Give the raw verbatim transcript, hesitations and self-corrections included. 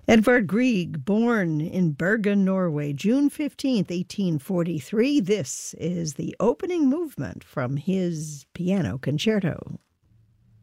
Edvard Grieg, born in Bergen, Norway, June fifteenth, eighteen forty-three. This is the opening movement from his piano concerto.